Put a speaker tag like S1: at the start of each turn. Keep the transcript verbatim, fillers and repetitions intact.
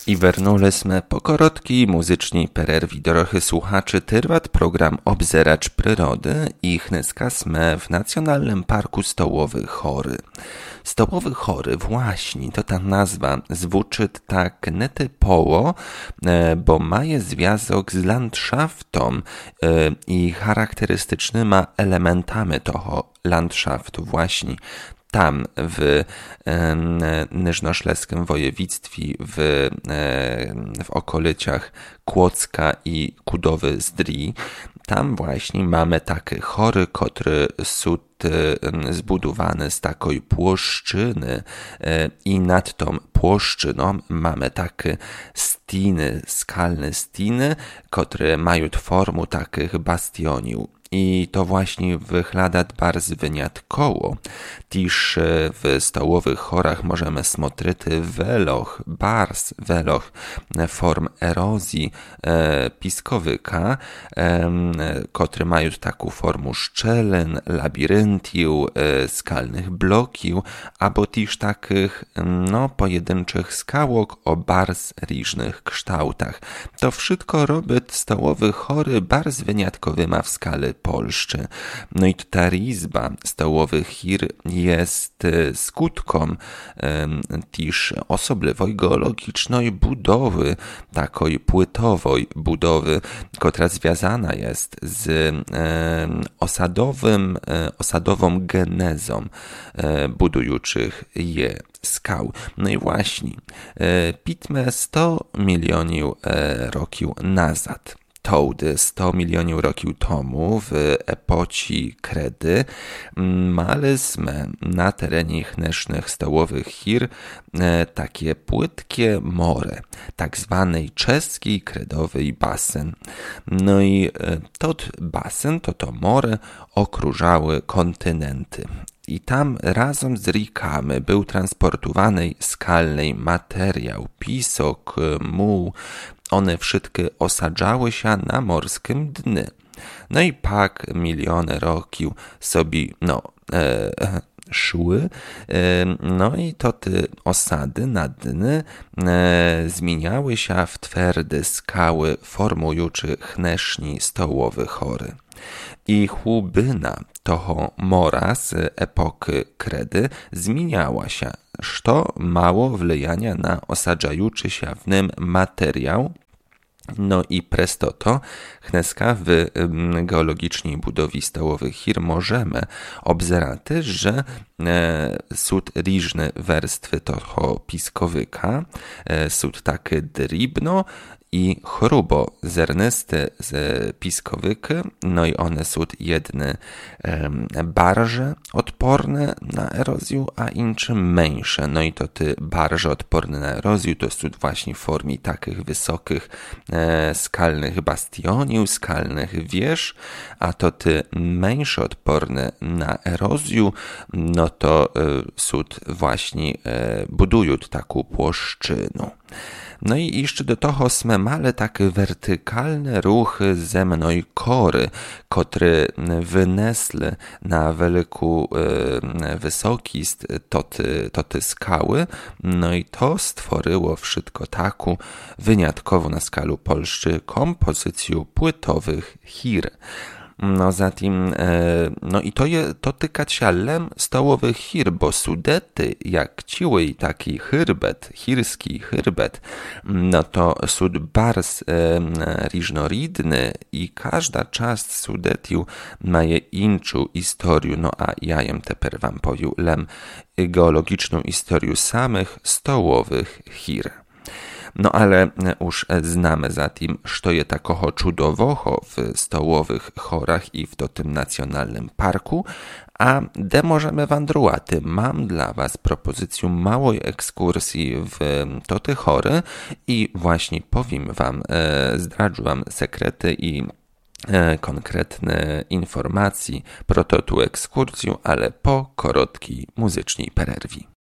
S1: I вернулися po krótkiej muzycznej перерві, дорогі słuchaczy, trwać program Obzeracz Przyrody i dneska sme w Nacjonalnym Parku Stołowy Chory. Stołowy Chory, właśnie, to ta nazwa zwuczy tak nietypowo, bo ma je związek z landschaftom i charakterystycznymi elementami toho landschaftu właśnie. Tam w e, Nyżnoszleskim województwie, w, e, w okolicach Kłodzka i Kudowy-Zdrój, tam właśnie mamy takie chory, które są zbudowane z takiej płoszczyny e, i nad tą płoszczyną mamy takie stiny, skalne stiny, które mają formę takich bastioniów. I to właśnie wygląda bardzo wyjątkowo. Też w stołowych chorach możemy smotrzyć weloch, bars weloch form erozji e, piskowyka, e, które mają taką formę szczelin, labiryntiów, e, skalnych blokiów, albo też takich no, pojedynczych skałok o bardzo różnych kształtach. To wszystko robi stołowy chory bardzo wyjątkowy ma w skali Polszczy. No i ta izba stołowych chir jest skutką um, też osobliwej geologicznej budowy, takiej płytowej budowy, która związana jest z um, osadowym, um, osadową genezą um, budujących je skał. No i właśnie, um, pitme sto milionów um, roków nazad. Tołdy sto milionów roków temu w epoci kredy maliśmy na terenie dnesznych stołowych chir e, takie płytkie more, tak zwanej czeskiej kredowej basen. No i e, tot basen, to to more okrużały kontynenty. I tam razem z rikami był transportowany skalny materiał, pisok, muł. One wszystkie osadzały się na morskim dnie. No i pak miliony roków sobie no, e, szły, e, no i to te osady na dnie e, zmieniały się w twarde skały formujące dneszni stołowy chory. I chłubina toho mora z epoki kredy zmieniała się, co mało wpływania na osadzający się w nim materiał. No i presto to dneska w geologicznej budowie stołowych chir możemy obzerać, że e, są różne warstwy toho piskowyka, e, są takie drobno i chrubo zernyste z piskowyki, no i one są jedne um, barże odporne na erozję, a inne mniejsze. No i to te barże odporne na erozję to są właśnie w formie takich wysokich e, skalnych bastioniów, skalnych wież, a to te mniejsze odporne na erozję, no to e, są właśnie e, budują taką płoszczynę. No i jeszcze do toho sme mali takie wertykalne ruchy zemnej kory, które wynesły na wielką e, wysokość toty, toty skały, no i to stworzyło wszystko taką wyjątkową na skalu Polszczy kompozycję płytowych chir. No zatem, no i to je, to tykać się lem stołowych chir, bo sudety, jak ciły taki chyrbet, chirski chyrbet, no to sud bars e, różnorodny i każda część sudetiu ma je inczą historię, no a ja jem teper wam powiem lem geologiczną historię samych stołowych chir. No ale już znamy zatem, co je takoho czudowoho w stołowych chorach i w tym nacjonalnym parku, a de możemy wandrować. Mam dla was propozycję małej ekskursji w to te chory i właśnie powiem wam, e, zdradzę wam sekrety i e, konkretne informacje pro to tu ekskursję, ale po krótkiej muzycznej przerwie.